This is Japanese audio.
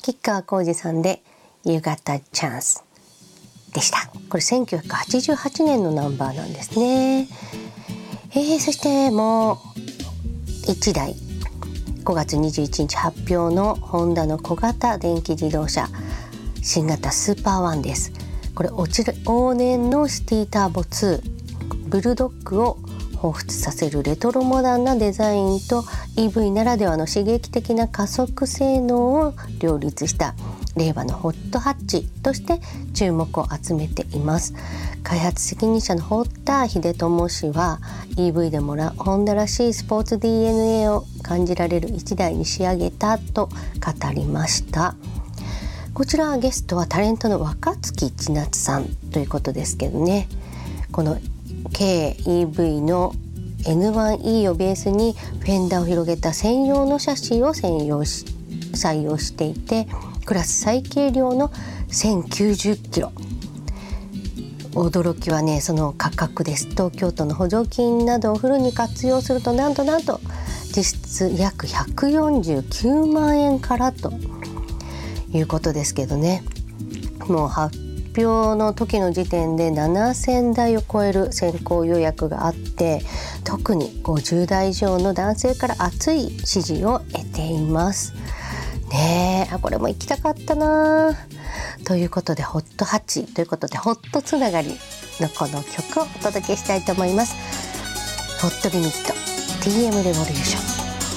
吉川晃司さんで You Got a Chance でした。これ1988年のナンバーなんですね。そしてもう1台、5月21日発表のホンダの小型電気自動車新型スーパーワンです。これ往年のシティターボ2ブルドッグを彷彿させるレトロモダンなデザインと EV ならではの刺激的な加速性能を両立した令和のホットハッチとして注目を集めています。開発責任者の堀田秀智氏は EV でもホンダらしいスポーツ DNA を感じられる1台に仕上げたと語りました。こちらゲストはタレントの若槻千夏さんということですけどね、この軽 EV の N1E をベースにフェンダーを広げた専用のシャシーを採用していて、クラス最軽量の1090キロ。驚きはね、その価格です。東京都の補助金などをフルに活用するとなんと実質約149万円からということですけどね、もう発表の時の時点で7000台を超える先行予約があって、特に50代以上の男性から熱い支持を得ていますね。これも行きたかったなということで、ホットハッチということでホットつながりのこの曲をお届けしたいと思います。ホットリミット TM レボリューション。